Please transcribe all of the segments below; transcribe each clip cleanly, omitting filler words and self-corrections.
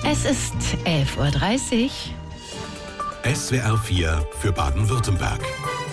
Es ist 11:30 Uhr. SWR 4 für Baden-Württemberg.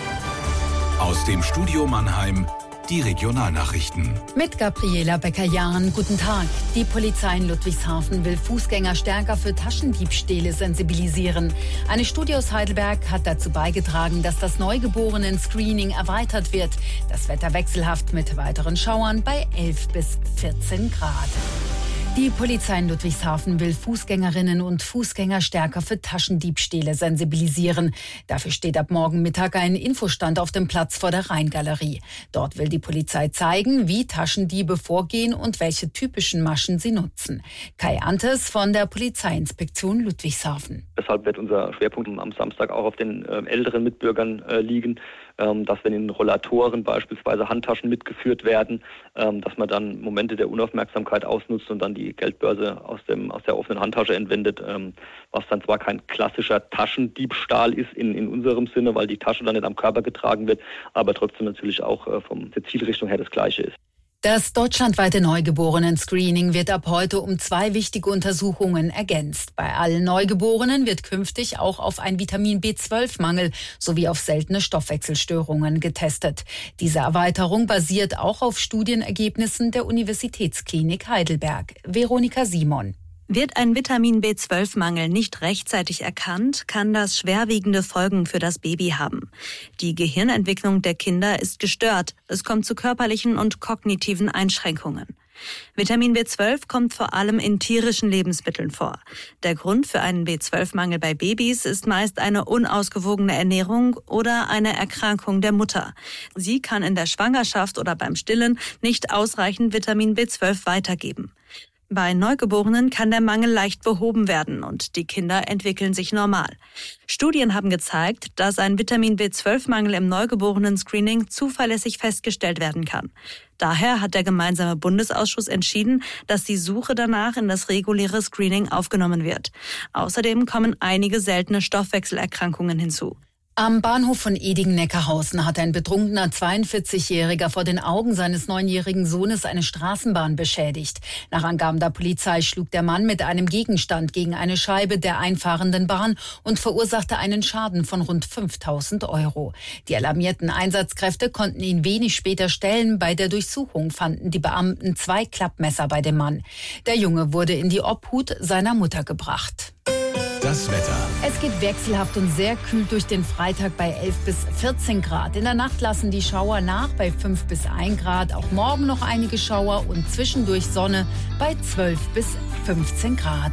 Aus dem Studio Mannheim die Regionalnachrichten. Mit Gabriela Becker-Jahn, guten Tag. Die Polizei in Ludwigshafen will Fußgänger stärker für Taschendiebstähle sensibilisieren. Eine Studie aus Heidelberg hat dazu beigetragen, dass das Neugeborenen-Screening erweitert wird. Das Wetter wechselhaft mit weiteren Schauern bei 11 bis 14 Grad. Die Polizei in Ludwigshafen will Fußgängerinnen und Fußgänger stärker für Taschendiebstähle sensibilisieren. Dafür steht ab morgen Mittag ein Infostand auf dem Platz vor der Rheingalerie. Dort will die Polizei zeigen, wie Taschendiebe vorgehen und welche typischen Maschen sie nutzen. Kai Antes von der Polizeiinspektion Ludwigshafen. Deshalb wird unser Schwerpunkt am Samstag auch auf den älteren Mitbürgern liegen, dass wenn in Rollatoren beispielsweise Handtaschen mitgeführt werden, dass man dann Momente der Unaufmerksamkeit ausnutzt und dann die Geldbörse aus der offenen Handtasche entwendet, was dann zwar kein klassischer Taschendiebstahl ist in unserem Sinne, weil die Tasche dann nicht am Körper getragen wird, aber trotzdem natürlich auch von der Zielrichtung her das Gleiche ist. Das deutschlandweite Neugeborenen-Screening wird ab heute um 2 wichtige Untersuchungen ergänzt. Bei allen Neugeborenen wird künftig auch auf einen Vitamin B12-Mangel sowie auf seltene Stoffwechselstörungen getestet. Diese Erweiterung basiert auch auf Studienergebnissen der Universitätsklinik Heidelberg. Veronika Simon. Wird ein Vitamin B12-Mangel nicht rechtzeitig erkannt, kann das schwerwiegende Folgen für das Baby haben. Die Gehirnentwicklung der Kinder ist gestört. Es kommt zu körperlichen und kognitiven Einschränkungen. Vitamin B12 kommt vor allem in tierischen Lebensmitteln vor. Der Grund für einen B12-Mangel bei Babys ist meist eine unausgewogene Ernährung oder eine Erkrankung der Mutter. Sie kann in der Schwangerschaft oder beim Stillen nicht ausreichend Vitamin B12 weitergeben. Bei Neugeborenen kann der Mangel leicht behoben werden und die Kinder entwickeln sich normal. Studien haben gezeigt, dass ein Vitamin B12-Mangel im Neugeborenen-Screening zuverlässig festgestellt werden kann. Daher hat der gemeinsame Bundesausschuss entschieden, dass die Suche danach in das reguläre Screening aufgenommen wird. Außerdem kommen einige seltene Stoffwechselerkrankungen hinzu. Am Bahnhof von Eding-Neckarhausen hat ein betrunkener 42-Jähriger vor den Augen seines 9-jährigen Sohnes eine Straßenbahn beschädigt. Nach Angaben der Polizei schlug der Mann mit einem Gegenstand gegen eine Scheibe der einfahrenden Bahn und verursachte einen Schaden von rund 5.000 €. Die alarmierten Einsatzkräfte konnten ihn wenig später stellen. Bei der Durchsuchung fanden die Beamten 2 Klappmesser bei dem Mann. Der Junge wurde in die Obhut seiner Mutter gebracht. Das Wetter. Es geht wechselhaft und sehr kühl durch den Freitag bei 11 bis 14 Grad. In der Nacht lassen die Schauer nach bei 5 bis 1 Grad. Auch morgen noch einige Schauer und zwischendurch Sonne bei 12 bis 15 Grad.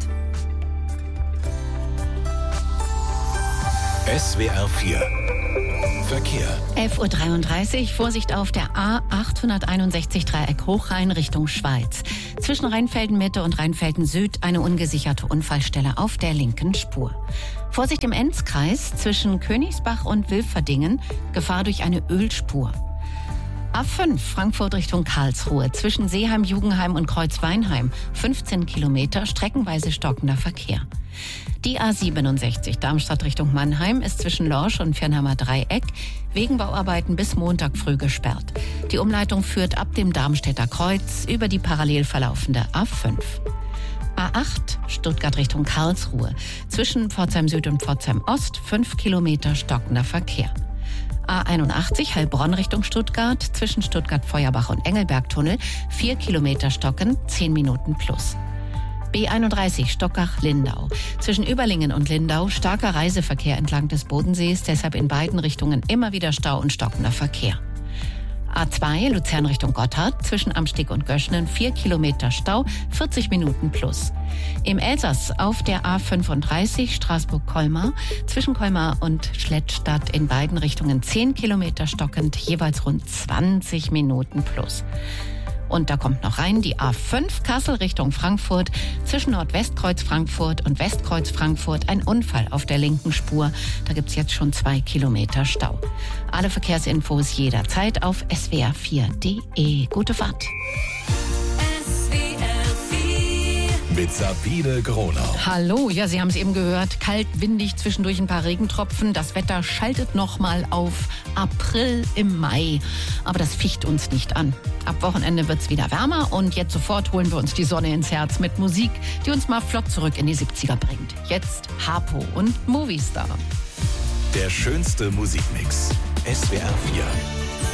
SWR 4 Verkehr. 11:33 Uhr, Vorsicht auf der A861 Dreieck Hochrhein Richtung Schweiz. Zwischen Rheinfelden Mitte und Rheinfelden Süd eine ungesicherte Unfallstelle auf der linken Spur. Vorsicht im Enzkreis zwischen Königsbach und Wilferdingen, Gefahr durch eine Ölspur. A5 Frankfurt Richtung Karlsruhe zwischen Seeheim-Jugenheim und Kreuzweinheim 15 Kilometer, streckenweise stockender Verkehr. Die A67 Darmstadt Richtung Mannheim ist zwischen Lorsch und Viernheimer Dreieck wegen Bauarbeiten bis Montag früh gesperrt. Die Umleitung führt ab dem Darmstädter Kreuz über die parallel verlaufende A5. A8 Stuttgart Richtung Karlsruhe zwischen Pforzheim Süd und Pforzheim Ost 5 Kilometer stockender Verkehr. A81 Heilbronn Richtung Stuttgart zwischen Stuttgart-Feuerbach und Engelbergtunnel 4 Kilometer stocken, 10 Minuten plus. B31 Stockach-Lindau. Zwischen Überlingen und Lindau starker Reiseverkehr entlang des Bodensees, deshalb in beiden Richtungen immer wieder Stau und stockender Verkehr. A2 Luzern Richtung Gotthard, zwischen Amsteg und Göschnen 4 Kilometer Stau, 40 Minuten plus. Im Elsass auf der A35 Straßburg-Colmar, zwischen Colmar und Schlettstadt in beiden Richtungen 10 Kilometer stockend, jeweils rund 20 Minuten plus. Und da kommt noch rein die A5 Kassel Richtung Frankfurt. Zwischen Nordwestkreuz Frankfurt und Westkreuz Frankfurt ein Unfall auf der linken Spur. Da gibt's jetzt schon 2 Kilometer Stau. Alle Verkehrsinfos jederzeit auf swr4.de. Gute Fahrt. SWR 4 mit Sabine Gronau. Hallo, ja, Sie haben es eben gehört. Kalt, windig, zwischendurch ein paar Regentropfen. Das Wetter schaltet nochmal auf April im Mai. Aber das ficht uns nicht an. Ab Wochenende wird es wieder wärmer und jetzt sofort holen wir uns die Sonne ins Herz mit Musik, die uns mal flott zurück in die 70er bringt. Jetzt Harpo und Movistar. Der schönste Musikmix. SWR 4.